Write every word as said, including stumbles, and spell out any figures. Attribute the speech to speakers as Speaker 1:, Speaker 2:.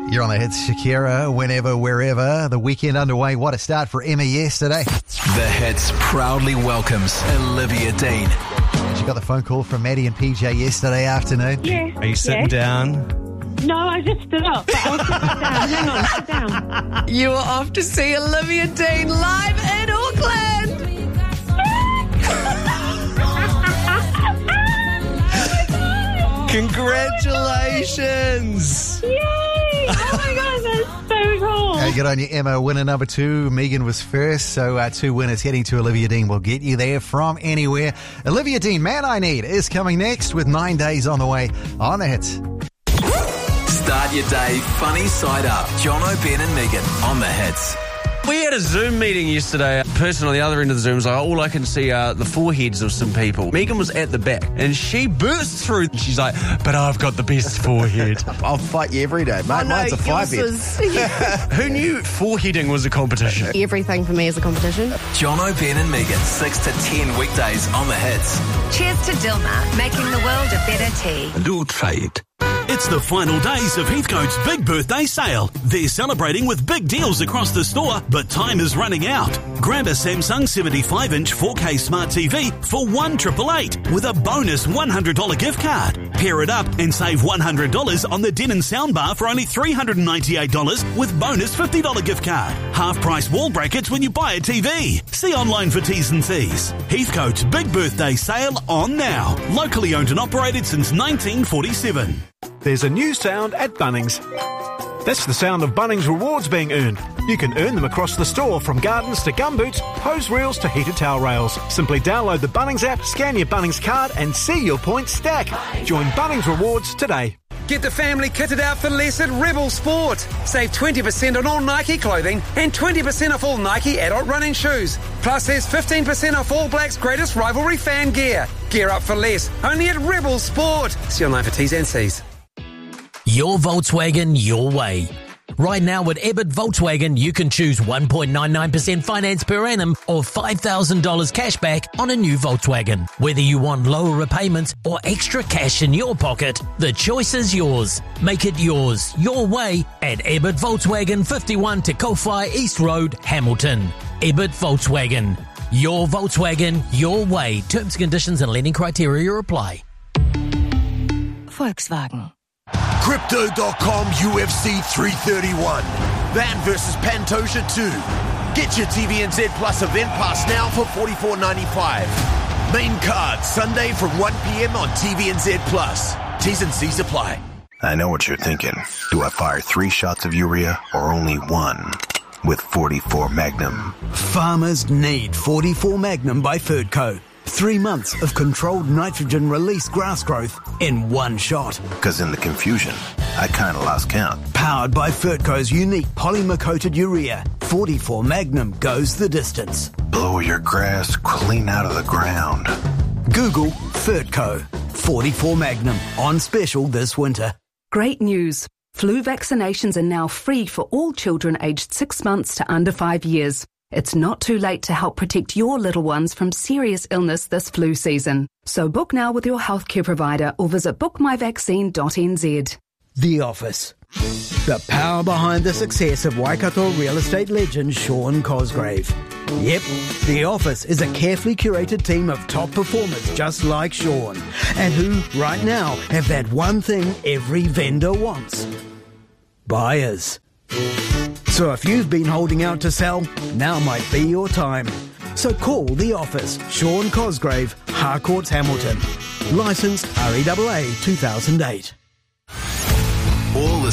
Speaker 1: You're on the hits, Shakira, whenever, wherever. The weekend underway. What a start for Emma yesterday.
Speaker 2: The Hits proudly welcomes Olivia Dean.
Speaker 1: She got the phone call from Maddie and P J yesterday afternoon.
Speaker 3: Yeah.
Speaker 4: Are you sitting
Speaker 3: yeah.
Speaker 4: down?
Speaker 3: No, I just stood up. But I'll sit down. Hang on, sit down.
Speaker 5: You were off to see Olivia Dean live in Auckland.
Speaker 4: Congratulations!
Speaker 3: Yay! Oh my God, that's so cool.
Speaker 1: Hey, good on you, Emma. Winner number two. Megan was first, so uh, two winners heading to Olivia Dean will get you there from anywhere. Olivia Dean, Man I Need, is coming next with nine days on the way on the hits.
Speaker 2: Start your day funny side up. John O'Ben and Megan on the Hits.
Speaker 4: We had a Zoom meeting yesterday. A person on the other end of the Zoom was like, all I can see are the foreheads of some people. Megan was at the back, and she bursts through. She's like, but I've got the best forehead.
Speaker 6: I'll fight you every day, mate.
Speaker 5: Oh, no,
Speaker 6: Mine's a five head.
Speaker 5: was-
Speaker 4: Who knew foreheading was a competition?
Speaker 5: Everything for me is a competition.
Speaker 2: John O'Ben and Megan, six to ten weekdays on the Hits.
Speaker 7: Cheers to Dilmah, making the world a better tea.
Speaker 8: Do try it. It's the final days of Heathcote's big birthday sale. They're celebrating with big deals across the store, but time is running out. Grab a Samsung seventy-five inch four K smart T V for one triple eight with a bonus one hundred dollars gift card. Pair it up and save one hundred dollars on the Denon soundbar for only three hundred ninety-eight dollars with bonus fifty dollars gift card. Half price wall brackets when you buy a T V. See online for T's and C's. Heathcote's big birthday sale on now. Locally owned and operated since nineteen forty-seven.
Speaker 9: There's a new sound at Bunnings. That's the sound of Bunnings rewards being earned. You can earn them across the store, from gardens to gumboots, hose reels to heated towel rails. Simply download the Bunnings app, scan your Bunnings card and see your points stack. Join Bunnings Rewards today.
Speaker 10: Get the family kitted out for less at Rebel Sport. Save twenty percent on all Nike clothing and twenty percent off all Nike adult running shoes. Plus there's fifteen percent off All Blacks' greatest rivalry fan gear. Gear up for less, only at Rebel Sport. See online for T's and C's.
Speaker 11: Your Volkswagen, your way. Right now at Ebbett Volkswagen, you can choose one point nine nine percent finance per annum or five thousand dollars cash back on a new Volkswagen. Whether you want lower repayments or extra cash in your pocket, the choice is yours. Make it yours, your way at Ebbett Volkswagen, fifty-one Te Kowhai East Road, Hamilton. Ebbett Volkswagen. Your Volkswagen, your way. Terms, conditions and lending criteria apply.
Speaker 7: Volkswagen.
Speaker 12: Crypto dot com U F C three thirty-one. Van versus Pantoja two. Get your T V N Z Plus event pass now for forty-four ninety-five. Main card Sunday from one p.m. on T V N Z Plus. T's and C's apply.
Speaker 13: I know what you're thinking. Do I fire three shots of urea or only one? With forty-four Magnum.
Speaker 14: Farmers need forty-four Magnum by Ferdco. Three months of controlled nitrogen release grass growth in one shot.
Speaker 13: Because in the confusion, I kind of lost count.
Speaker 14: Powered by Ferdco's unique polymer-coated urea, forty-four Magnum goes the distance.
Speaker 13: Blow your grass clean out of the ground.
Speaker 14: Google Ferdco. forty-four Magnum on special this winter.
Speaker 15: Great news. Flu vaccinations are now free for all children aged six months to under five years. It's not too late to help protect your little ones from serious illness this flu season. So book now with your healthcare provider or visit book my vaccine dot n z.
Speaker 14: The Office. The power behind the success of Waikato real estate legend Sean Cosgrave. Yep, The Office is a carefully curated team of top performers just like Sean, and who, right now, have that one thing every vendor wants. Buyers. So if you've been holding out to sell, now might be your time. So call The Office, Sean Cosgrave, Harcourts, Hamilton. Licensed R E A A two thousand eight.